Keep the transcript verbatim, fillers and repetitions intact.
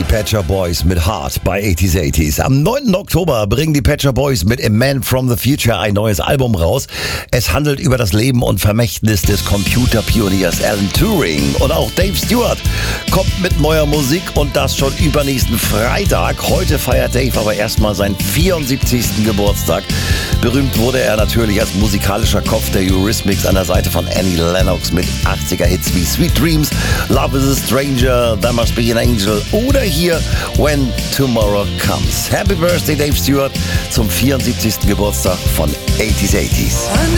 Pet Shop Boys mit Heart bei achtziger achtziger. Am neunten Oktober bringen die Pet Shop Boys mit A Man from the Future ein neues Album raus. Es handelt über das Leben und Vermächtnis des Computerpioniers Alan Turing. Und auch Dave Stewart kommt mit neuer Musik und das schon übernächsten Freitag. Heute feiert Dave aber erstmal seinen vierundsiebzigsten Geburtstag. Berühmt wurde er natürlich als musikalischer Kopf der Eurythmics an der Seite von Annie Lennox mit achtziger Hits wie Sweet Dreams, Love is a Stranger, There Must Be an Angel oder hier When Tomorrow Comes. Happy Birthday Dave Stewart zum vierundsiebzigsten Geburtstag von achtziger achtziger.